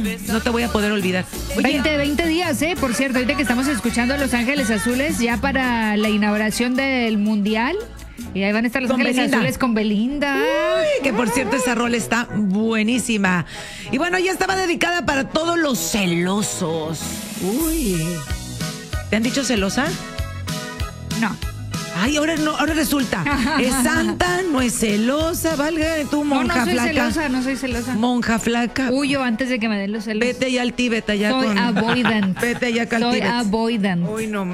no te voy a poder olvidar. Oye, 20 días, por cierto, ahorita que estamos escuchando a Los Ángeles Azules ya para la inauguración del Mundial. Y ahí van a estar Los Ángeles Azules con Belinda. Uy, que por cierto esa rola está buenísima. Y bueno, ya estaba dedicada para todos los celosos. Uy. ¿Te han dicho celosa? No. Ay, ahora no, ahora resulta. Es santa, no es celosa, valga tu monja flaca. No soy celosa. Monja flaca. Huyo antes de que me den los celos. Vete ya al Tíbet, allá Soy avoidant. Vete allá al Soy Tíbet. avoidant. Uy, no.